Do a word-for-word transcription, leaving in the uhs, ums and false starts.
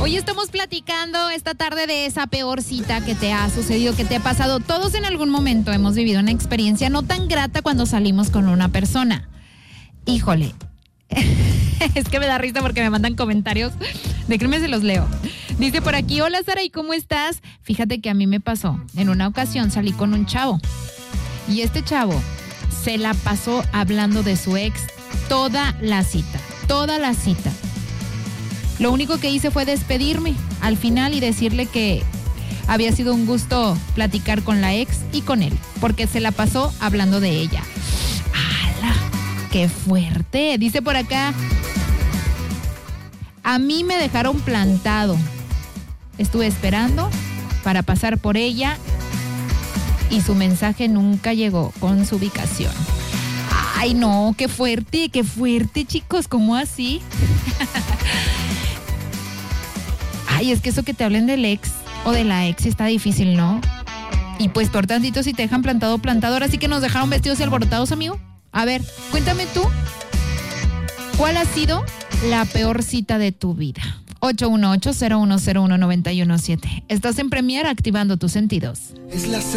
Hoy estamos platicando esta tarde de esa peor cita que te ha sucedido, que te ha pasado. Todos en algún momento hemos vivido una experiencia no tan grata cuando salimos con una persona. Híjole, es que me da risa porque me mandan comentarios. Déjenme se los leo. Dice por aquí, hola Sara, ¿y cómo estás? Fíjate que a mí me pasó. En una ocasión salí con un chavo y este chavo se la pasó hablando de su ex toda la cita, toda la cita. Lo único que hice fue despedirme al final y decirle que había sido un gusto platicar con la ex y con él, porque se la pasó hablando de ella. ¡Hala! ¡Qué fuerte! Dice por acá, a mí me dejaron plantado. Estuve esperando para pasar por ella y su mensaje nunca llegó con su ubicación. ¡Ay, no! ¡Qué fuerte! ¡Qué fuerte, chicos! ¿Cómo así? Ay, es que eso que te hablen del ex o de la ex está difícil, ¿no? Y pues por tantito si te dejan plantado, plantado. Ahora sí que nos dejaron vestidos y alborotados, amigo. A ver, cuéntame tú, ¿cuál ha sido la peor cita de tu vida? ocho uno ocho, cero uno cero uno, nueve uno siete. Estás en Premier activando tus sentidos. Es la